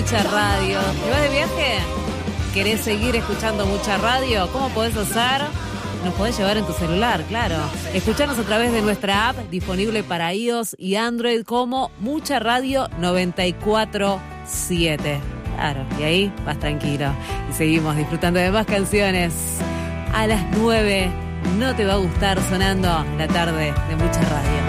Mucha Radio. ¿Te vas de viaje? ¿Querés seguir escuchando Mucha Radio? ¿Cómo podés hacer? Nos podés llevar en tu celular, claro. Escuchanos a través de nuestra app, disponible para iOS y Android como Mucha Radio 94.7. Claro, y ahí vas tranquilo. Y seguimos disfrutando de más canciones. A las 9 no te va a gustar sonando la tarde de Mucha Radio.